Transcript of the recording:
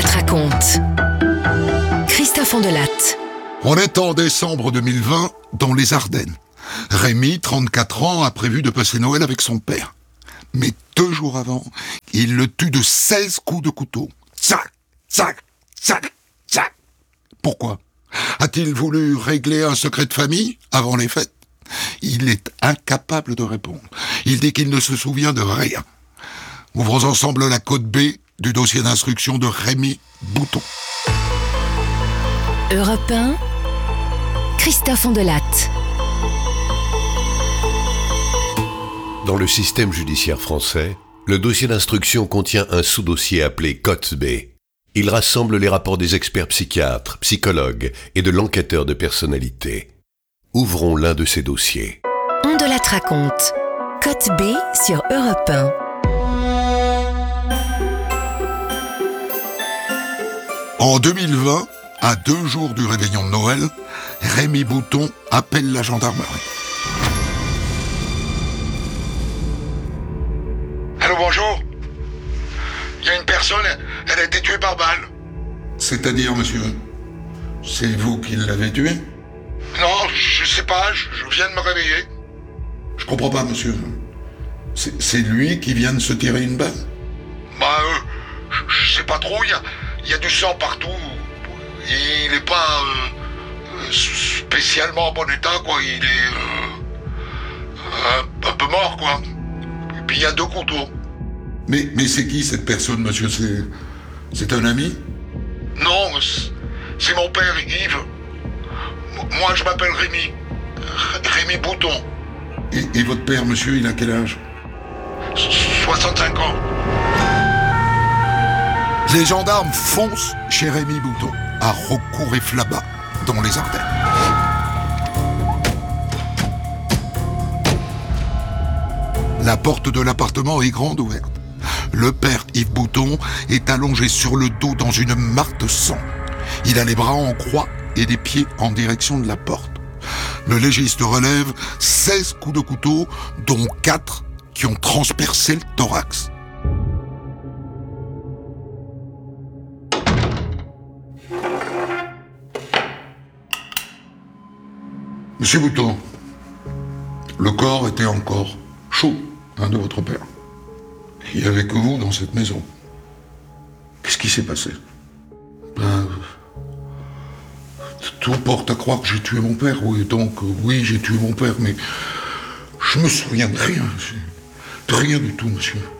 raconte. Christophe Ondelatte. On est en décembre 2020 dans les Ardennes. Rémi, 34 ans, a prévu de passer Noël avec son père. Mais 2 jours avant, il le tue de 16 coups de couteau. Tsac, tsac, tsac, tsac. Pourquoi ? A-t-il voulu régler un secret de famille avant les fêtes ? Il est incapable de répondre. Il dit qu'il ne se souvient de rien. Ouvrons ensemble la code B du dossier d'instruction de Rémi Bouton. Europe 1, Christophe Ondelatte. Dans le système judiciaire français, le dossier d'instruction contient un sous-dossier appelé Cote B. Il rassemble les rapports des experts psychiatres, psychologues et de l'enquêteur de personnalité. Ouvrons l'un de ces dossiers. Ondelatte raconte. Cote B sur Europe 1. En 2020, à 2 jours du réveillon de Noël, Rémi Bouton appelle la gendarmerie. Allô, bonjour. Il y a une personne, elle a été tuée par balle. C'est-à-dire, monsieur, c'est vous qui l'avez tué ? Non, je sais pas, je viens de me réveiller. Je comprends pas, monsieur. C'est lui qui vient de se tirer une balle ? Je sais pas trop, il y a du sang partout. Il est pas spécialement en bon état, quoi. Il est un peu mort, quoi. Et puis il y a 2 couteaux. Mais c'est qui cette personne, monsieur ? C'est un ami ? Non, c'est mon père, Yves. Moi, je m'appelle Rémi. Rémi Bouton. Et votre père, monsieur, il a quel âge ? 65 ans. Les gendarmes foncent chez Rémi Bouton, à Raucourt et Flabat, dans les Ardennes. La porte de l'appartement est grande ouverte. Le père Yves Bouton est allongé sur le dos dans une mare de sang. Il a les bras en croix et les pieds en direction de la porte. Le légiste relève 16 coups de couteau, dont 4 qui ont transpercé le thorax. Monsieur Bouton, le corps était encore chaud, de votre père. Il n'y avait que vous dans cette maison. Qu'est-ce qui s'est passé ? Tout porte à croire que j'ai tué mon père, oui, donc oui, j'ai tué mon père, mais je me souviens de rien. De rien du tout, monsieur.